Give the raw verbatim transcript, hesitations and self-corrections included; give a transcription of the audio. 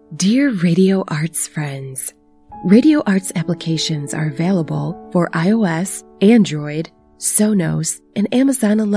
Dear Radio Arts friends, Radio Arts applications are available for iOS, Android, Sonos, and Amazon Alexa.